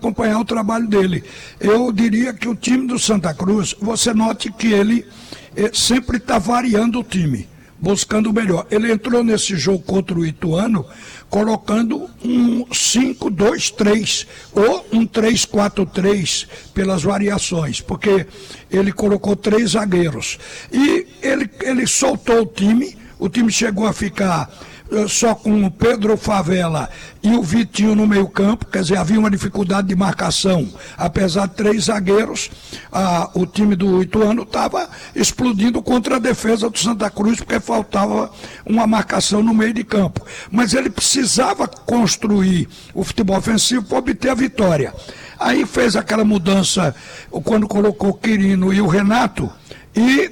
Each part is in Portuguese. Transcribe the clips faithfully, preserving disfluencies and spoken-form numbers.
acompanhar o trabalho dele. Eu diria que o time do Santa Cruz, você note que ele eh, sempre está variando o time, buscando o melhor. Ele entrou nesse jogo contra o Ituano colocando um cinco dois três ou um três quatro três pelas variações, porque ele colocou três zagueiros. E ele, ele soltou o time, o time chegou a ficar só com o Pedro Favela e o Vitinho no meio campo, quer dizer, havia uma dificuldade de marcação, apesar de três zagueiros, ah, o time do Ituano estava explodindo contra a defesa do Santa Cruz, porque faltava uma marcação no meio de campo, mas ele precisava construir o futebol ofensivo para obter a vitória. Aí fez aquela mudança quando colocou o Quirino e o Renato, e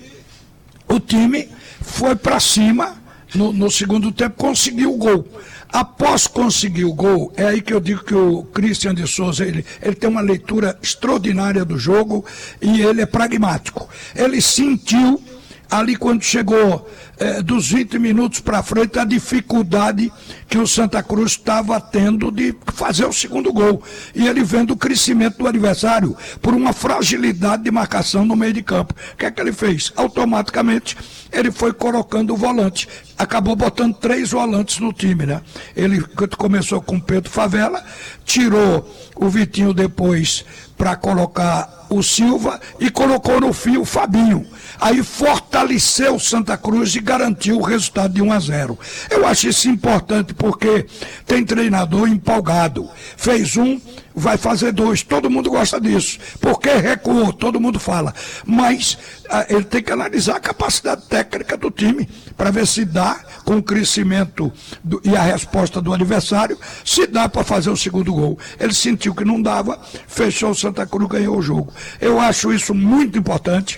o time foi para cima. No, no segundo tempo conseguiu o gol. Após conseguir o gol, é aí que eu digo que o Christian de Souza, ele, ele tem uma leitura extraordinária do jogo e ele é pragmático. Ele sentiu ali quando chegou eh, dos vinte minutos para frente a dificuldade que o Santa Cruz estava tendo de fazer o segundo gol. E ele vendo o crescimento do adversário por uma fragilidade de marcação no meio de campo. O que é que ele fez? Automaticamente ele foi colocando o volante. Acabou botando três volantes no time, né? Ele começou com Pedro Favela, tirou o Vitinho depois para colocar o Silva e colocou no fio o Fabinho. Aí fortaleceu o Santa Cruz e garantiu o resultado de um a zero. Eu acho isso importante porque tem treinador empolgado. Fez um, vai fazer dois. Todo mundo gosta disso. Porque recuou, todo mundo fala. Mas ah, ele tem que analisar a capacidade técnica do time para ver se dá, com o crescimento do, e a resposta do adversário, se dá para fazer o segundo gol. Ele sentiu que não dava, fechou o Santa Cruz, ganhou o jogo. Eu acho isso muito importante.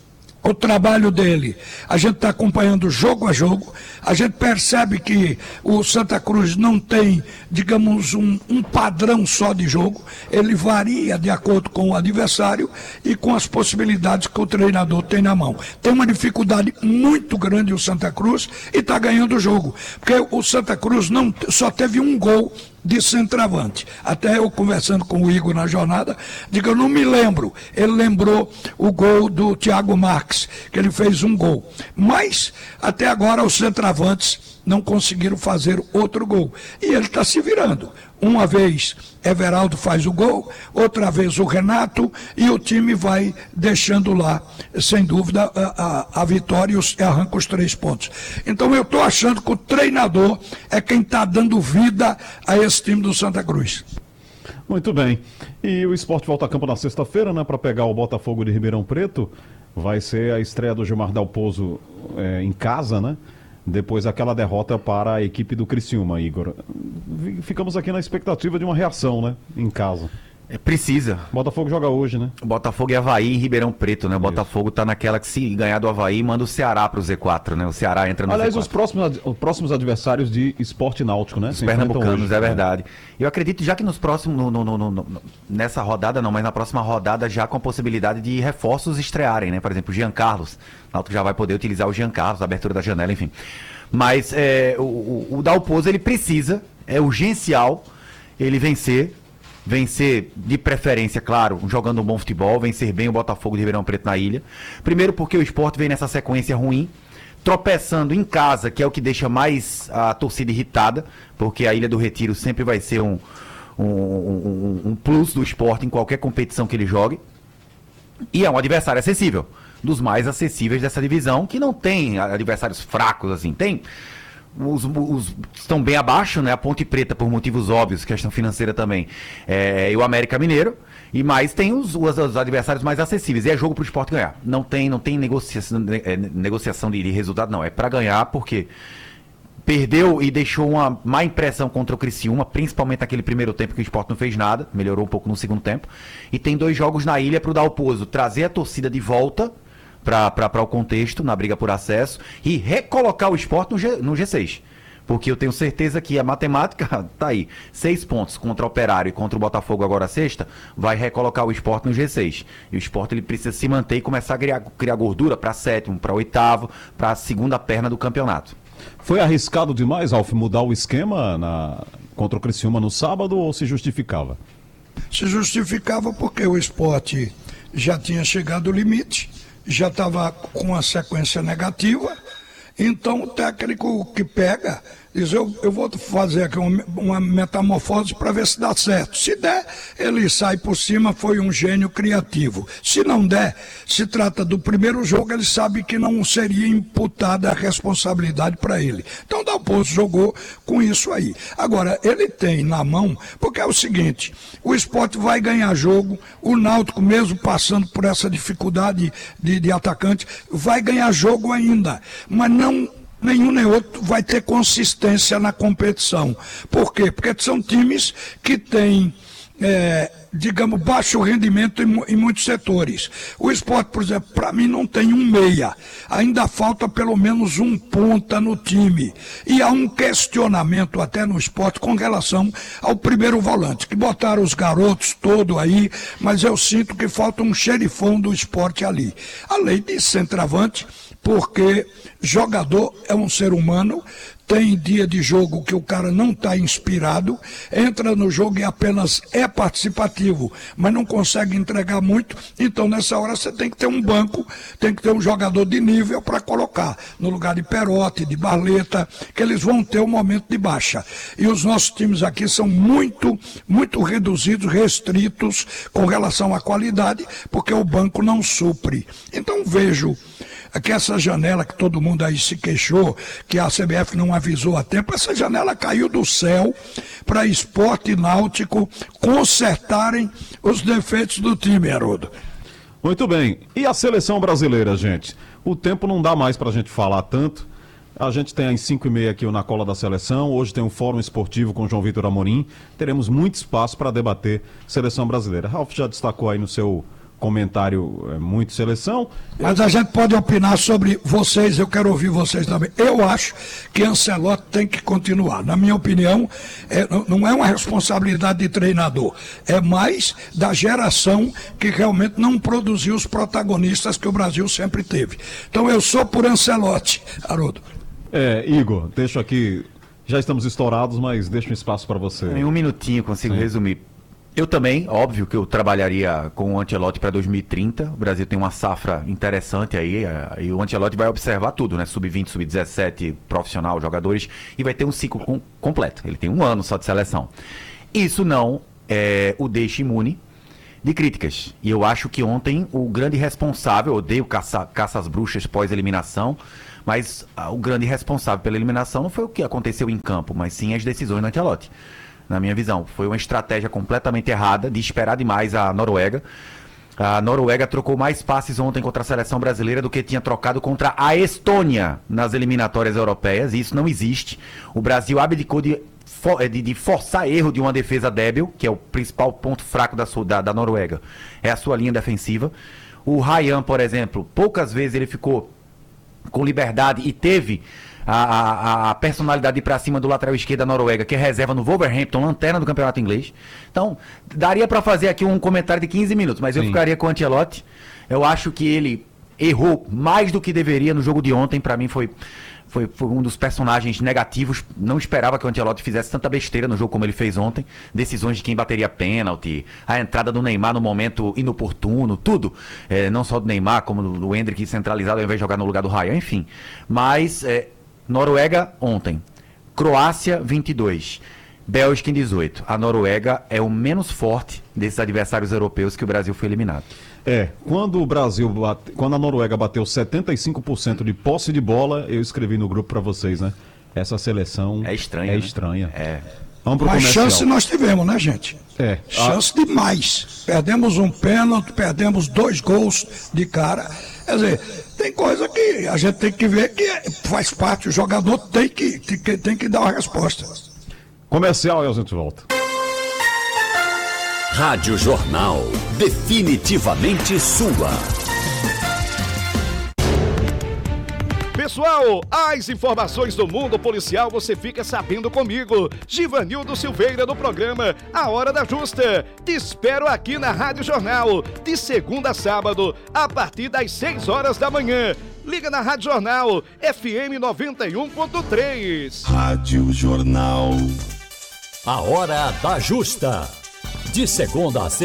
O trabalho dele, a gente está acompanhando jogo a jogo, a gente percebe que o Santa Cruz não tem, digamos, um, um padrão só de jogo, ele varia de acordo com o adversário e com as possibilidades que o treinador tem na mão. Tem uma dificuldade muito grande o Santa Cruz e está ganhando o jogo, porque o Santa Cruz não, só teve um gol de centroavante. Até eu conversando com o Igor na jornada, digo, eu não me lembro. Ele lembrou o gol do Thiago Marques, que ele fez um gol. Mas, até agora, os centroavantes não conseguiram fazer outro gol. E ele está se virando. Uma vez Everaldo faz o gol, outra vez o Renato, e o time vai deixando lá, sem dúvida, a, a, a vitória e arranca os três pontos. Então eu estou achando que o treinador é quem está dando vida a esse time do Santa Cruz. Muito bem. E o Sport volta a campo na sexta-feira, né, para pegar o Botafogo de Ribeirão Preto. Vai ser a estreia do Gilmar Dalpozo é, em casa, né? Depois daquela derrota para a equipe do Criciúma, Igor. Ficamos aqui na expectativa de uma reação, né? Em casa. É, precisa. Botafogo joga hoje, né? Botafogo e Avaí em Ribeirão Preto, né? O Botafogo tá naquela que se ganhar do Avaí, manda o Ceará pro Z quatro, né? O Ceará entra no Aliás, Z quatro. os próximos, os próximos adversários de Esporte Náutico, né? Os pernambucanos, hoje, é verdade. Eu acredito já que nos próximos, no, no, no, no, nessa rodada não, mas na próxima rodada já com a possibilidade de reforços estrearem, né? Por exemplo, o Jean Carlos. O Náutico já vai poder utilizar o Jean Carlos, a abertura da janela, enfim. Mas é, o, o, o Dalpozo, ele precisa, é urgencial ele vencer, vencer de preferência, claro, jogando um bom futebol, vencer bem o Botafogo de Ribeirão Preto na ilha. Primeiro porque o Sport vem nessa sequência ruim, tropeçando em casa, que é o que deixa mais a torcida irritada, porque a Ilha do Retiro sempre vai ser um, um, um, um plus do Sport em qualquer competição que ele jogue. E é um adversário acessível, dos mais acessíveis dessa divisão, que não tem adversários fracos assim, tem os, os estão bem abaixo, né? A Ponte Preta por motivos óbvios, questão financeira também, é, e o América Mineiro, e mais tem os, os, os adversários mais acessíveis, e é jogo pro Sport ganhar, não tem, não tem negociação, é, negociação de, de resultado não, é para ganhar, porque perdeu e deixou uma má impressão contra o Criciúma, principalmente naquele primeiro tempo que o Sport não fez nada, melhorou um pouco no segundo tempo, e tem dois jogos na ilha pro Dalpozo trazer a torcida de volta para o contexto, na briga por acesso, e recolocar o Sport no, G, no G seis. Porque eu tenho certeza que a matemática tá aí. Seis pontos contra o Operário e contra o Botafogo agora sexta, vai recolocar o Sport no G seis. E o Sport ele precisa se manter e começar a criar, criar gordura para sétimo, para oitavo, para a segunda perna do campeonato. Foi arriscado demais, Alf, mudar o esquema na, contra o Criciúma no sábado ou se justificava? Se justificava porque o Sport já tinha chegado ao limite, já estava com uma sequência negativa, então o técnico que pega diz, eu, eu vou fazer aqui uma, uma metamorfose para ver se dá certo. Se der, ele sai por cima, foi um gênio criativo. Se não der, se trata do primeiro jogo, ele sabe que não seria imputada a responsabilidade para ele. Então Dalpozo jogou com isso aí. Agora, ele tem na mão, porque é o seguinte, o Sport vai ganhar jogo, o Náutico, mesmo passando por essa dificuldade de, de atacante, vai ganhar jogo ainda, mas não... nenhum nem outro vai ter consistência na competição. Por quê? Porque são times que têm, é, digamos, baixo rendimento em, em muitos setores. O Sport, por exemplo, para mim não tem um meia. Ainda falta pelo menos um ponta no time. E há um questionamento até no Sport com relação ao primeiro volante, que botaram os garotos todos aí, mas eu sinto que falta um xerifão do Sport ali. Além de centroavante, porque jogador é um ser humano, tem dia de jogo que o cara não está inspirado, entra no jogo e apenas é participativo, mas não consegue entregar muito, então nessa hora você tem que ter um banco, tem que ter um jogador de nível para colocar, no lugar de Perotti, de Barleta, que eles vão ter um momento de baixa. E os nossos times aqui são muito, muito reduzidos, restritos com relação à qualidade, porque o banco não supre. Então vejo que essa janela que todo mundo aí se queixou, que a C B F não avisou a tempo, essa janela caiu do céu para Sport e Náutico consertarem os defeitos do time, Haroldo. Muito bem. E a seleção brasileira, gente? O tempo não dá mais para a gente falar tanto. A gente tem às cinco e meia aqui o Na Cola da Seleção. Hoje tem um fórum esportivo com João Vitor Amorim. Teremos muito espaço para debater seleção brasileira. Ralf já destacou aí no seu comentário é, muito seleção. Mas a gente pode opinar sobre vocês, eu quero ouvir vocês também. Eu acho que Ancelotti tem que continuar. Na minha opinião, é, não é uma responsabilidade de treinador, é mais da geração que realmente não produziu os protagonistas que o Brasil sempre teve. Então eu sou por Ancelotti, Haroldo. É, Igor, deixo aqui, já estamos estourados, mas deixo um espaço para você. Em um minutinho consigo Sim. resumir. Eu também, óbvio que eu trabalharia com o Ancelotti para dois mil e trinta. O Brasil tem uma safra interessante aí, e o Ancelotti vai observar tudo, né? sub vinte, sub dezessete, profissional, jogadores, e vai ter um ciclo com, completo. Ele tem um ano só de seleção. Isso não é, o deixa imune de críticas. E eu acho que ontem o grande responsável, eu odeio caça, caça às bruxas pós-eliminação, mas ah, o grande responsável pela eliminação não foi o que aconteceu em campo, mas sim as decisões do Ancelotti. Na minha visão, foi uma estratégia completamente errada de esperar demais a Noruega. A Noruega trocou mais passes ontem contra a seleção brasileira do que tinha trocado contra a Estônia nas eliminatórias europeias, e isso não existe. O Brasil abdicou de, de, de forçar erro de uma defesa débil, que é o principal ponto fraco da, da, da Noruega, é a sua linha defensiva. O Ryan, por exemplo, poucas vezes ele ficou com liberdade e teve A, a, a personalidade de ir pra cima do lateral esquerdo da Noruega, que é reserva no Wolverhampton, lanterna do campeonato inglês. Então, daria para fazer aqui um comentário de quinze minutos, mas Sim. eu ficaria com o Ancelotti. Eu acho que ele errou mais do que deveria no jogo de ontem. Para mim foi, foi, foi um dos personagens negativos. Não esperava que o Ancelotti fizesse tanta besteira no jogo como ele fez ontem. Decisões de quem bateria pênalti, a entrada do Neymar no momento inoportuno, tudo. É, não só do Neymar, como do, do Endrick centralizado ao invés de jogar no lugar do Ryan, enfim. Mas... É, Noruega ontem, Croácia vinte e dois, Bélgica em dezoito. A Noruega é o menos forte desses adversários europeus que o Brasil foi eliminado. É, quando o Brasil bate, quando a Noruega bateu setenta e cinco por cento de posse de bola, eu escrevi no grupo para vocês, né? Essa seleção é estranha. É né? estranha. É. Vamos pro Mas comercial. chance nós tivemos, né, gente? É. Chance ah. demais. Perdemos um pênalti, perdemos dois gols de cara. Quer dizer, tem coisa que a gente tem que ver que faz parte, o jogador tem que, tem que, tem que dar uma resposta. Comercial e a gente volta. Rádio Jornal, definitivamente sua. Pessoal, as informações do mundo policial você fica sabendo comigo, Givanildo Silveira, do programa A Hora da Justa. Te espero aqui na Rádio Jornal, de segunda a sábado, a partir das seis horas da manhã. Liga na Rádio Jornal, F M noventa e um ponto três. Rádio Jornal. A Hora da Justa. De segunda a